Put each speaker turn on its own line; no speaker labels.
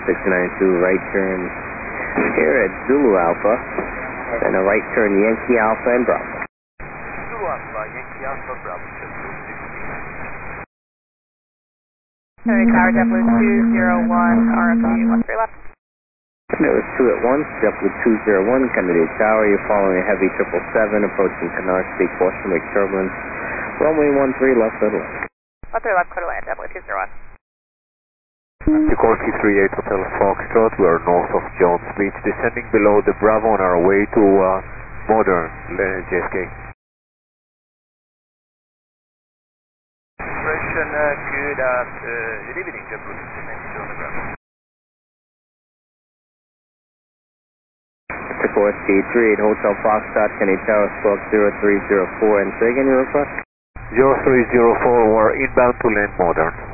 692, right turn here at Zulu Alpha, and a right turn Yankee Alpha and Bravo.
Zulu Alpha, Yankee Alpha, Bravo, 260.
Sorry, Tower JetBlue 201, RFQ 13 left.
There was 2 at 1, JetBlue 201, Kennedy Tower. You're following a heavy 777 approaching Canard, speak caution, wake turbulence. Runway 13 left, clear to land.
13 left, clear to land, JetBlue 201.
Sikorsky 38 Hotel Foxtrot, we are north of Jones Beach, descending below the Bravo on our way to Modern, JFK. Good evening, JetBlue 292 on the ground.
Sikorsky 38 Hotel Foxtrot, Kennedy Tower, squawk 0304, and say again your request?
0304, we're inbound to land Modern.